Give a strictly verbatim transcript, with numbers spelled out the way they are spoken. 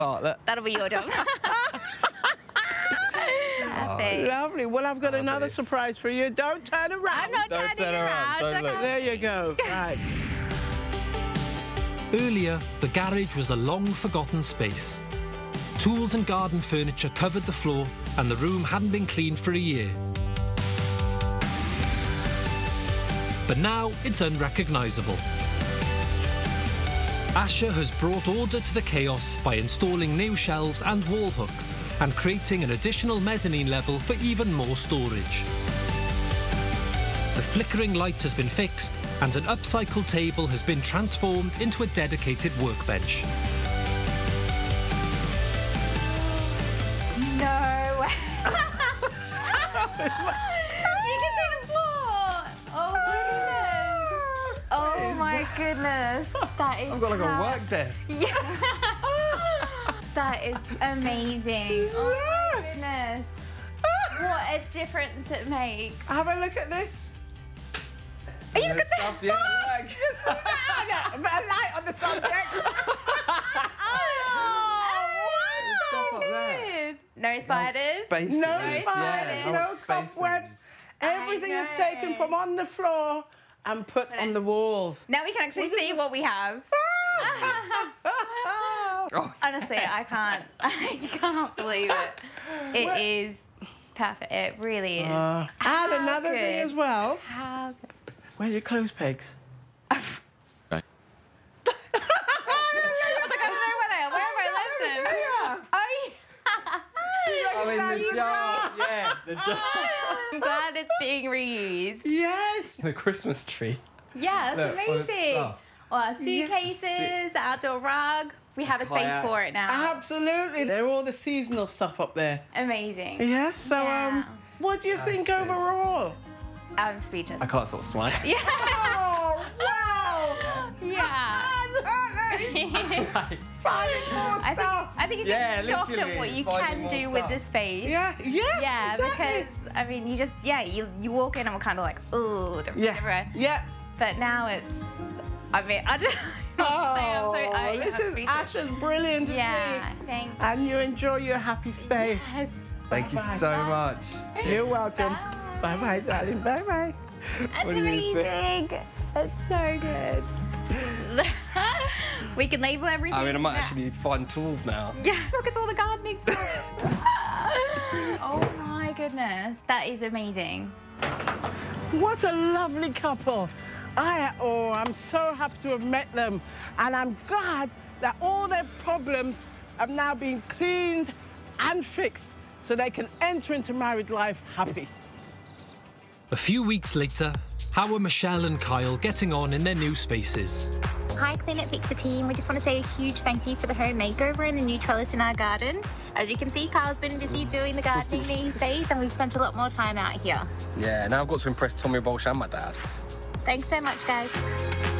Oh, that'll be your job. Oh, lovely. Well, I've got oh, another this. surprise for you. Don't turn around. I'm not Don't turning turn around. around. Don't there you go. Right. Earlier, the garage was a long-forgotten space. Tools and garden furniture covered the floor, and the room hadn't been cleaned for a year. But now it's unrecognisable. Asher has brought order to the chaos by installing new shelves and wall hooks and creating an additional mezzanine level for even more storage. The flickering light has been fixed and an upcycled table has been transformed into a dedicated workbench. No way! You can see the floor! Oh my goodness! Oh my goodness! That is I've got like a work desk. Yeah. That is amazing. Oh my goodness. What a difference it makes. Have a look at this. Are you good stuff, yeah, like. A bit of light on the subject. Oh, wow. No spiders. Spaces. No No spiders. spiders. No cobwebs. Everything is taken from on the floor and put on the walls. Now we can actually see what we have. Oh. Honestly, I can't. I can't believe it. It What? is perfect. It really is. Uh, and another good? thing as well. How good? Where's your clothes pegs? Right. I was like, I don't know where they are. Where have I left them? Oh, yeah. Oh, in the jar. Yeah, the jar. I'm glad it's being reused. Yes. The Christmas tree. Yeah, that's Look, all this amazing. stuff. Well, our suitcases, Yes. the outdoor rug. We have a space Kayak. for it now. Absolutely. They're all the seasonal stuff up there. Amazing. Yes. So, Yeah. um, what do you think That's so- overall? I'm speechless. I can't stop smiling. Yeah. Oh, wow. Yeah. Finding more I think, stuff. I think it's Yeah, just shocked at literally, what you finding can more do with stuff. this space. Yeah, yeah, Yeah, exactly. because, I mean, you just, yeah, you, you walk in and we're kind of like, ooh, the Yeah, everywhere. yeah. But now it's, I mean, I don't know what to say. I'm Oh, so, I, this I'm is speechless. Asher's brilliant, isn't Yeah, he? thank And you enjoy your happy space. Yes. Thank you Bye-bye. so much. You're welcome. Bye. Bye-bye, darling. Bye-bye. That's What do you think? amazing. That's so good. We can label everything. I mean, I might now. actually find tools now. Yeah, look, it's all the gardening stuff. Oh my goodness. That is amazing. What a lovely couple. I, oh, I'm so happy to have met them. And I'm glad that all their problems have now been cleaned and fixed so they can enter into married life happy. A few weeks later, how are Michelle and Kyle getting on in their new spaces? Hi Clean It Fixer team, we just want to say a huge thank you for the home makeover and the new trellis in our garden. As you can see, Kyle's been busy doing the gardening these days and we've spent a lot more time out here. Yeah, now I've got to impress Tommy Walsh and my dad. Thanks so much guys.